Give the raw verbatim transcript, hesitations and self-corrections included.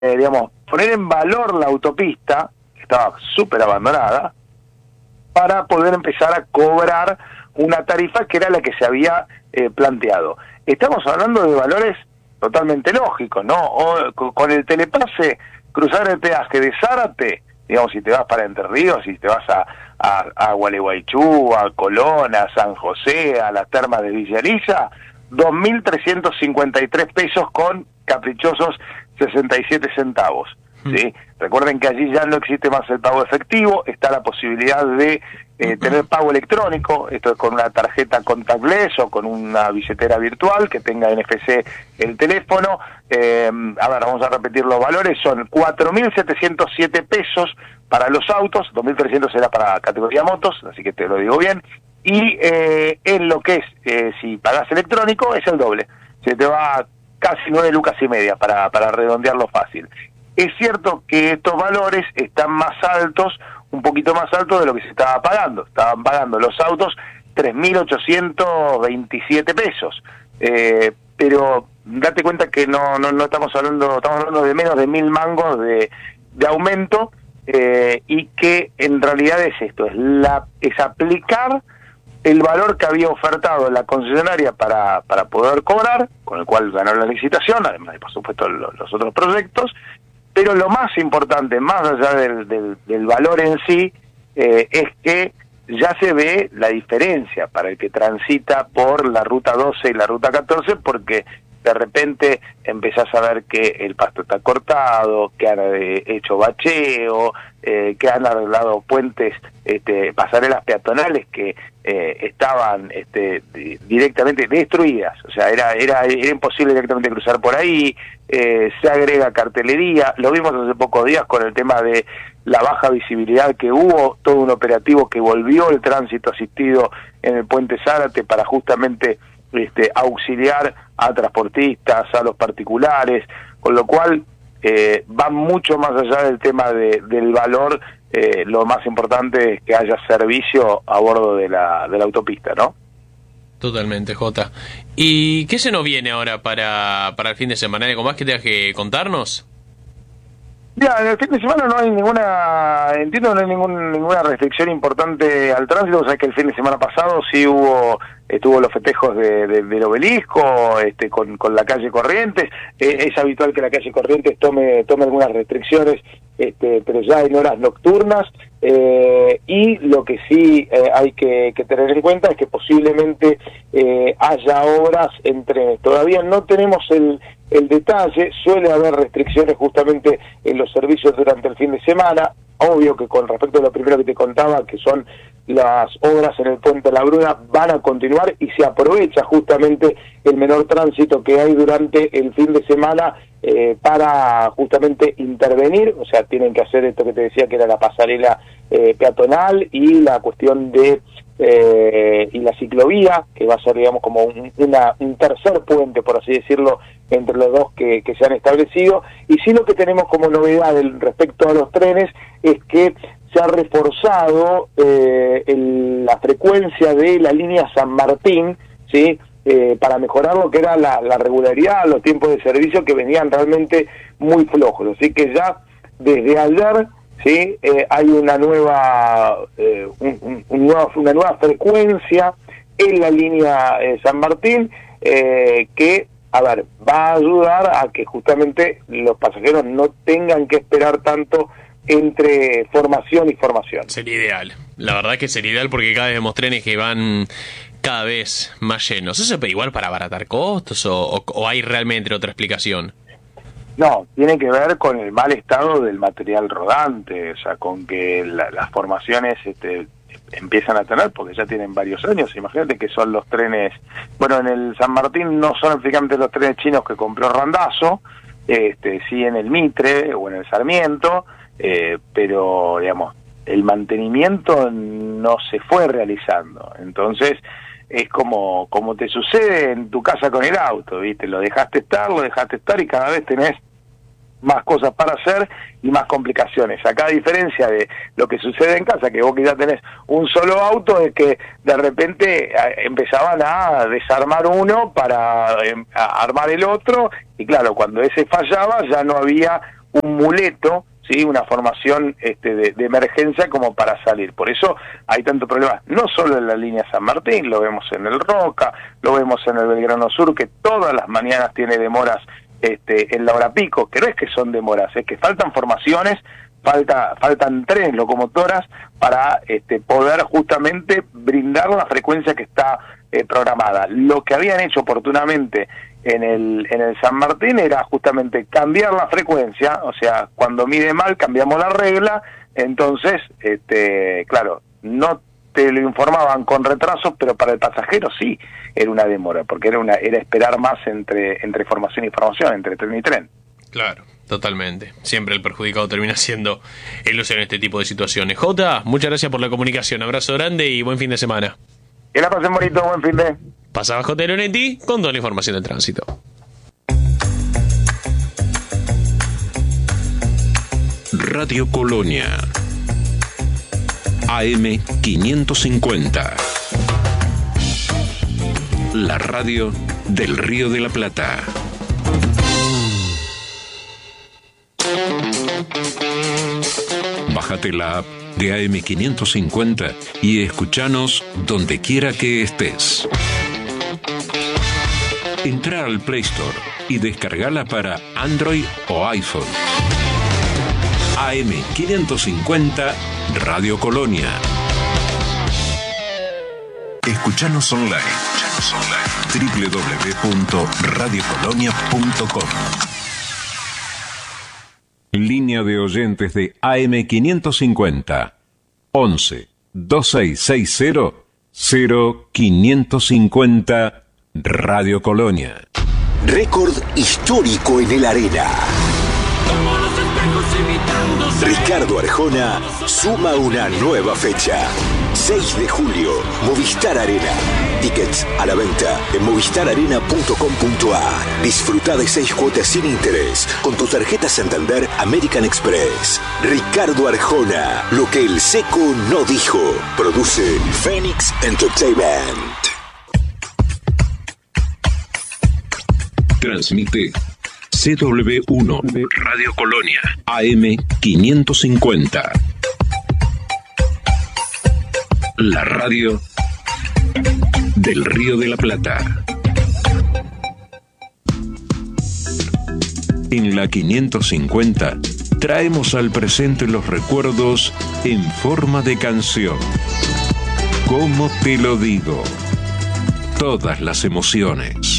eh, digamos, poner en valor la autopista, que estaba súper abandonada, para poder empezar a cobrar una tarifa que era la que se había eh, planteado. Estamos hablando de valores totalmente lógicos, ¿no? O, con el telepase, cruzar el peaje de Zárate, digamos, si te vas para Entre Ríos, si te vas a, a, a Gualeguaychú, a Colón, a San José, a las termas de Villa Elisa, dos mil trescientos cincuenta y tres pesos con caprichosos sesenta y siete centavos. ¿Sí? Recuerden que allí ya no existe más el pago efectivo, está la posibilidad de eh, tener pago electrónico, esto es con una tarjeta contactless o con una billetera virtual que tenga N F C el teléfono. Eh, a ver, vamos a repetir los valores, son cuatro mil setecientos siete pesos para los autos, dos mil trescientos era para categoría motos, así que te lo digo bien, y eh, en lo que es, eh, si pagás electrónico, es el doble, se te va casi nueve lucas y media para, para redondearlo fácil. Es cierto que estos valores están más altos, un poquito más altos de lo que se estaba pagando. Estaban pagando los autos tres mil ochocientos veintisiete pesos. Eh, pero date cuenta que no, no, no estamos hablando, estamos hablando de menos de mil mangos de, de aumento, eh, y que en realidad es esto, es, la, es aplicar el valor que había ofertado la concesionaria para, para poder cobrar, con el cual ganó la licitación, además de, por supuesto, los, los otros proyectos. Pero lo más importante, más allá del, del, del valor en sí, eh, es que ya se ve la diferencia para el que transita por la ruta doce y la ruta catorce, porque de repente empezás a ver que el pasto está cortado, que han eh, hecho bacheo, eh, que han arreglado puentes, este, pasarelas peatonales que eh, estaban este, directamente destruidas, o sea, era, era, era imposible directamente cruzar por ahí. Eh, se agrega cartelería, lo vimos hace pocos días con el tema de la baja visibilidad que hubo, todo un operativo que volvió el tránsito asistido en el puente Zárate para justamente este, auxiliar a transportistas, a los particulares, con lo cual eh, va mucho más allá del tema de, del valor. Eh, lo más importante es que haya servicio a bordo de la, de la autopista, ¿no? Totalmente, Jota. ¿Y qué se nos viene ahora para, para el fin de semana? ¿Algo más que tengas que contarnos? Ya, en el fin de semana no hay ninguna, entiendo, no hay ningún, ninguna restricción importante al tránsito. O sea que el fin de semana pasado sí hubo, estuvo los festejos de, de, del obelisco, este, con, con la calle Corrientes. Eh, es habitual que la calle Corrientes tome, tome algunas restricciones, este, pero ya en horas nocturnas. Eh, y lo que sí eh, hay que, que tener en cuenta es que posiblemente eh, haya obras entre, todavía no tenemos el, el detalle, suele haber restricciones justamente en los servicios durante el fin de semana. Obvio que con respecto a lo primero que te contaba, que son las obras en el Puente La Bruna, van a continuar y se aprovecha justamente el menor tránsito que hay durante el fin de semana eh, para justamente intervenir. O sea, tienen que hacer esto que te decía, que era la pasarela eh, peatonal y la cuestión de eh, y la ciclovía, que va a ser, digamos, como un, una, un tercer puente, por así decirlo, entre los dos que, que se han establecido. Y sí, lo que tenemos como novedad el, respecto a los trenes es que se ha reforzado eh, el, la frecuencia de la línea San Martín, ¿sí? Eh, para mejorar lo que era la, la regularidad, los tiempos de servicio que venían realmente muy flojos. Así que ya desde ayer, ¿sí? eh, hay una nueva, eh, un, un, un nueva, una nueva frecuencia en la línea eh, San Martín, eh, que, a ver, va a ayudar a que justamente los pasajeros no tengan que esperar tanto entre formación y formación. Sería ideal, la verdad que sería ideal, porque cada vez vemos trenes que van cada vez más llenos. ¿Eso es igual para abaratar costos o, o, o hay realmente otra explicación? No, tiene que ver con el mal estado del material rodante, o sea, con que la, las formaciones este, empiezan a tener, porque ya tienen varios años. Imagínate que son los trenes, bueno, en el San Martín no son prácticamente los trenes chinos que compró Randazzo, este, sí en el Mitre o en el Sarmiento, eh, pero, digamos, el mantenimiento no se fue realizando. Entonces es como como te sucede en tu casa con el auto, ¿viste? Lo dejaste estar, lo dejaste estar y cada vez tenés más cosas para hacer y más complicaciones. Acá, a diferencia de lo que sucede en casa, que vos que ya tenés un solo auto, es que de repente empezaban a desarmar uno para a armar el otro, y claro, cuando ese fallaba ya no había un muleto, ¿sí? Una formación este, de, de emergencia como para salir. Por eso hay tanto problema, no solo en la línea San Martín, lo vemos en el Roca, lo vemos en el Belgrano Sur, que todas las mañanas tiene demoras este, en la hora pico, que no es que son demoras, es que faltan formaciones, falta faltan trenes, locomotoras, para este, poder justamente brindar la frecuencia que está eh, programada. Lo que habían hecho oportunamente en el en el San Martín era justamente cambiar la frecuencia, o sea, cuando mide mal cambiamos la regla, entonces, este, claro, no te lo informaban con retraso, pero para el pasajero sí era una demora, porque era una era esperar más entre entre formación y formación, entre tren y tren. Claro, totalmente. Siempre el perjudicado termina siendo el usuario en este tipo de situaciones. Jota, muchas gracias por la comunicación. Abrazo grande y buen fin de semana. Que la pasen bonito, buen fin de... Pasaba J. Leonetti con toda la información del tránsito. Radio Colonia A M quinientos cincuenta, la radio del Río de la Plata. Bájate la app de A M quinientos cincuenta y escuchanos donde quiera que estés. Entra al Play Store y descargala para Android o iPhone. A M quinientos cincuenta Radio Colonia. Escuchanos online. Escuchanos online. doble u doble u doble u punto radio colonia punto com. Línea de oyentes de A M quinientos cincuenta. once, veintiséis sesenta, cero quinientos cincuenta Radio Colonia. Récord histórico en el Arena. Ricardo Arjona suma una nueva fecha. seis de julio, Movistar Arena. Tickets a la venta en movistar arena punto com punto a r. Disfruta de seis cuotas sin interés con tu tarjeta Santander American Express. Ricardo Arjona, lo que el seco no dijo. Produce Phoenix Entertainment. Transmite C W uno Radio Colonia A M quinientos cincuenta. La radio del Río de la Plata. En la quinientos cincuenta traemos al presente los recuerdos en forma de canción. ¿Cómo te lo digo? Todas las emociones.